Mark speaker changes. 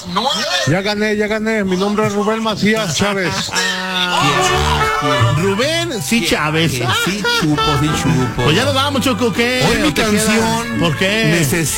Speaker 1: Ya gané. Mi nombre es Rubén Macías Chávez.
Speaker 2: Rubén, sí, Chávez.
Speaker 3: Sí, chupo.
Speaker 2: Pues ya nos vamos, Choco, ¿qué?
Speaker 3: Hoy mi
Speaker 2: ¿Te
Speaker 3: canción.
Speaker 2: queda? ¿Por qué?
Speaker 3: Necesito